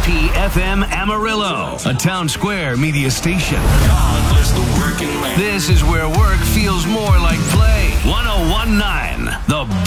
WIP FM Amarillo, a Town Square media station. This is where work feels more